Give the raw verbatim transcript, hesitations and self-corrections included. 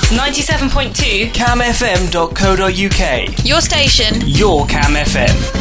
ninety-seven point two cam f m dot co dot u k. Your station. Your Cam F M.